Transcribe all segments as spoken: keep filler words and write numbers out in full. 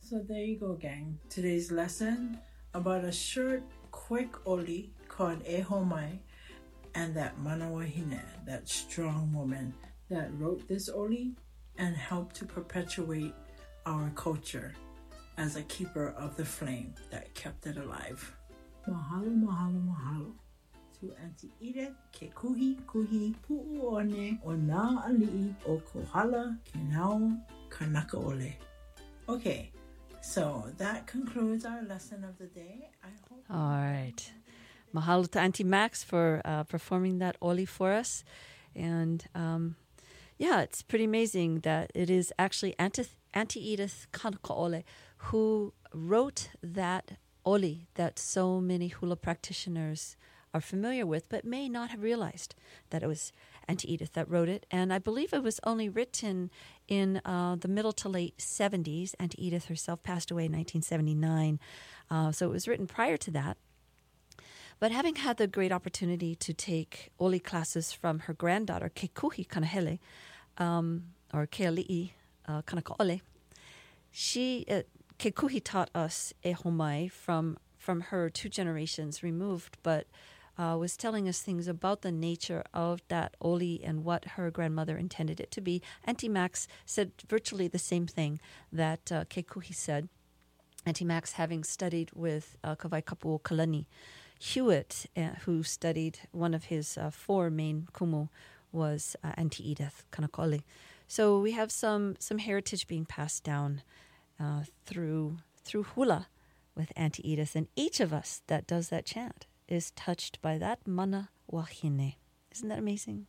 So there you go, gang. Today's lesson about a short, quick oli called Ehomai, and that Manawahine, that strong woman that wrote this oli and helped to perpetuate our culture as a keeper of the flame that kept it alive. Mahalo, mahalo, mahalo to Auntie Edith ke kuhi kuhi pu'uone o nā ali'i o Kohala Kinau Kanaka Ole. Okay, so that concludes our lesson of the day. I hope. All right. Mahalo to Auntie Max for uh, performing that oli for us. And um, yeah, it's pretty amazing that it is actually Auntie, Auntie Edith Kanakaole who wrote that oli that so many hula practitioners are familiar with, but may not have realized that it was Auntie Edith that wrote it. And I believe it was only written in uh, the middle to late seventies. Auntie Edith herself passed away in nineteen seventy-nine. Uh, so it was written prior to that. But having had the great opportunity to take oli classes from her granddaughter, Kekuhi Kanahele, um, or Keali'i uh, Kanakaole, she, uh, Kekuhi taught us Ehomai from, from her two generations removed, but uh, was telling us things about the nature of that oli and what her grandmother intended it to be. Auntie Max said virtually the same thing that uh, Kekuhi said. Auntie Max having studied with uh, Kawai Kapu Kalani Hewitt, uh, who studied one of his uh, four main kumu, was uh, Auntie Edith Kanakaole. So we have some some heritage being passed down uh, through through hula with Auntie Edith, and each of us that does that chant is touched by that mana wahine. Isn't that amazing?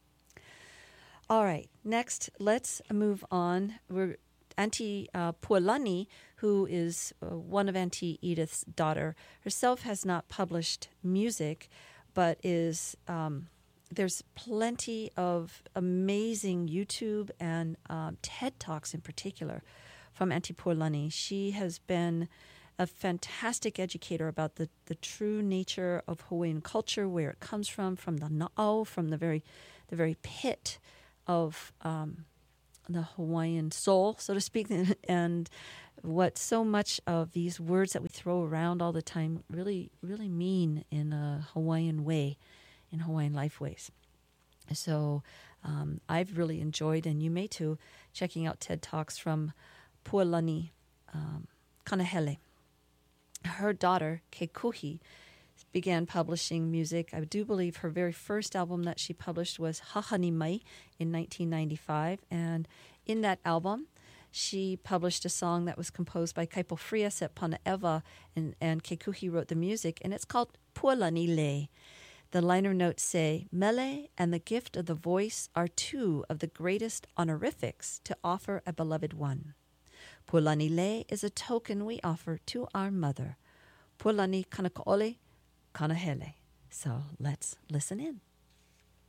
All right, next let's move on. We're Auntie uh, Pualani, who is uh, one of Auntie Edith's daughter, herself has not published music, but is um, there's plenty of amazing YouTube and um, TED Talks in particular from Auntie Pualani. She has been a fantastic educator about the, the true nature of Hawaiian culture, where it comes from, from the na'au, from the very the very pit of um, the Hawaiian soul, so to speak, and what so much of these words that we throw around all the time really, really mean in a Hawaiian way, in Hawaiian life ways. So um, I've really enjoyed, and you may too, checking out TED Talks from Pualani um, Kanahele. Her daughter, Kekuhi, began publishing music. I do believe her very first album that she published was Hahani Mai in nineteen ninety-five. And in that album, she published a song that was composed by Kaipo Frias at Panaeva, and, and Kekuhi wrote the music, and it's called Pualani Le. The liner notes say, Mele and the gift of the voice are two of the greatest honorifics to offer a beloved one. Pualani Le is a token we offer to our mother. Pualani Kanakaole Kanahele. So let's listen in.